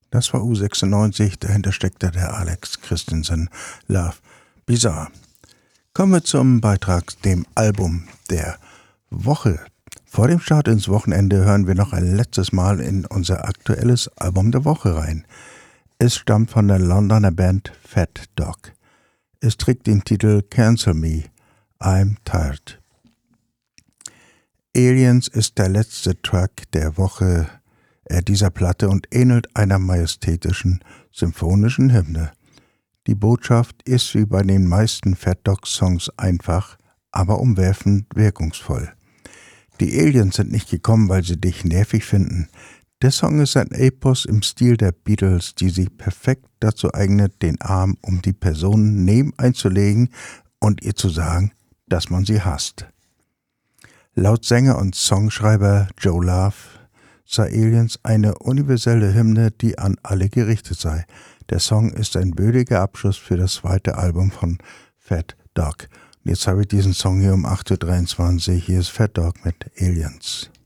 Das war U96, dahinter steckte der Alex Christensen, Love Bizarre. Kommen wir zum Beitrag, dem Album der Woche. Vor dem Start ins Wochenende hören wir noch ein letztes Mal in unser aktuelles Album der Woche rein. Es stammt von der Londoner Band Fat Dog. Es trägt den Titel Cancel Me, I'm Tired. Aliens ist der letzte Track der Woche dieser Platte und ähnelt einer majestätischen symphonischen Hymne. Die Botschaft ist wie bei den meisten Fat Dog Songs einfach, aber umwerfend wirkungsvoll. Die Aliens sind nicht gekommen, weil sie dich nervig finden. Der Song ist ein Epos im Stil der Beatles, die sich perfekt dazu eignet, den Arm um die Person neben einzulegen und ihr zu sagen, dass man sie hasst. Laut Sänger und Songschreiber Joe Love sei Aliens eine universelle Hymne, die an alle gerichtet sei. Der Song ist ein würdiger Abschluss für das zweite Album von Fat Dog. Und jetzt habe ich diesen Song hier um 8:23 Uhr. Hier ist Fat Dog mit Aliens.